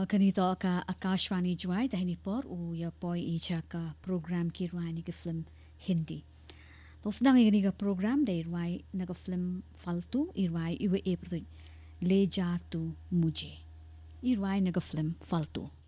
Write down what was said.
Kanito ka Akashwani Juai dahini por u ya poi icha ka program ki ruai ni ka film Hindi. To sedang ini ka program dari ruai na ka film Faltu i ruai iwe e pertu Le Jatu Mujhe. I ruai na ka film Faltu.